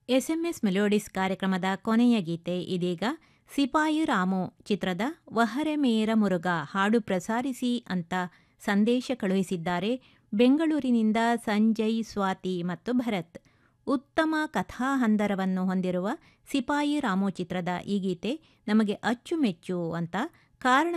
SMS melodies ಕಾರ್ಯಕ್ರಮದ ಕೊನೆಯ ಗೀತೆ ಇದೀಗ. ಸಿಪಾಯಿ ರಾಮು ಚಿತ್ರದ ವಹರೆ ಮೇರ ಮುರುಗ ಹಾಡು ಪ್ರಸಾರಿಸಿ ಅಂತ ಸಂದೇಶ ಕಳುಹಿಸಿದ್ದಾರೆ ಬೆಂಗಳೂರಿನಿಂದ ಸಂಜಯ್, ಸ್ವಾತಿ ಮತ್ತು ಭರತ್. ಉತ್ತಮ ಕಥಾಹಂದರವನ್ನು ಹೊಂದಿರುವ ಸಿಪಾಯಿ ರಾಮು ಚಿತ್ರದ ಈ ಗೀತೆ ನಮಗೆ ಅಚ್ಚುಮೆಚ್ಚು ಅಂತ ಕಾರಣ